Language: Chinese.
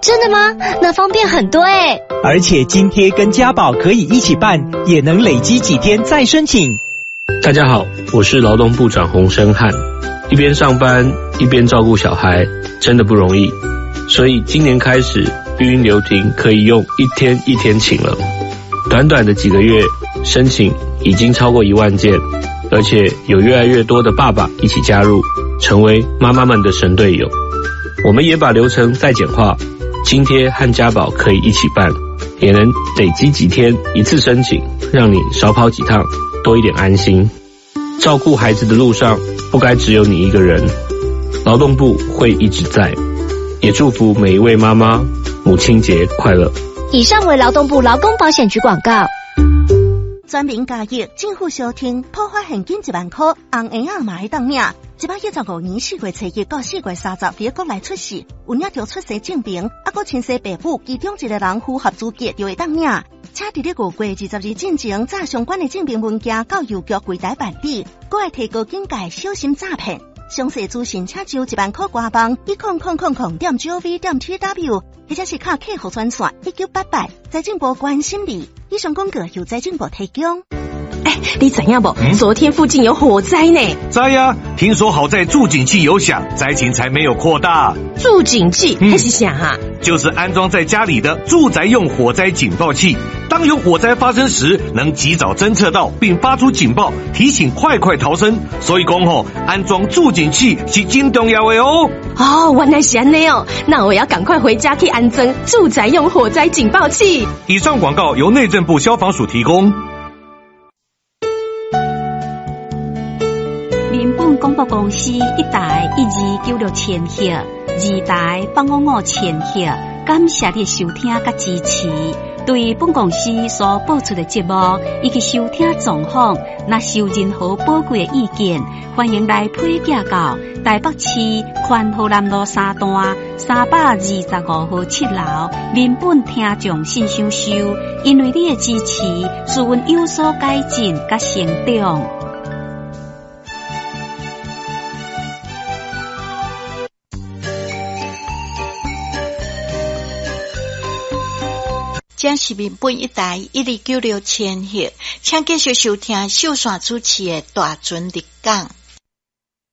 真的吗？那方便很多耶。 而且津贴跟家保可以一起办，也能累积几天再申请。 大家好，我是劳动部长洪申翰。一边上班一边照顾小孩，真的不容易。所以今年开始，育婴留停可以用一天一天请了。短短的几个月，申请已经超过1万件，而且有越来越多的爸爸一起加入，成为妈妈们的神队友。我们也把流程再简化，津贴和家保可以一起办，也能累积几天一次申请，让你少跑几趟，多一点安心。照顾孩子的路上，不该只有你一个人。劳动部会一直在，也祝福每一位妈妈母亲节快乐。 以上为劳动部劳工保险局广告。 全民加益，政府小厅破发现金1万块，红婴仔嘛会当领。115年4月初1到4月30日，国内出世，有领着出生证明，还亲生爸母其中一个人符合资格就会当领。请伫咧5月20日进前，载相关的证明文件到邮局柜台办理，还会提高警戒，小心诈骗。详细资讯请就1万块官网10000.gov.tw， 或者是卡客服专线1988，财政部关心你。以上广告由财政部提供。 你知影不？昨天附近有火灾呢。 知呀，听说好在助警器有响，灾情才没有扩大。 助警器那是啥哈？ 就是安装在家里的住宅用火灾警报器，当有火灾发生时，能及早侦测到并发出警报，提醒快逃生。所以讲安装助警器是真重要的哦。 原来是这样哦，那我要赶快回家去安装住宅用火灾警报器。 以上广告由内政部消防署提供。 民本广播公司1台1296千赫，2台855千赫，感谢你收听甲支持。对本公司所播出的节目以及收听状况，若有任何宝贵的意见，欢迎来批寄到台北市宽和南路3段325号7楼民本听众信箱收。因为你的支持，使阮有所改进甲成长。 这是民本1台1296千赫，请继续收听秀山主持的大船入港。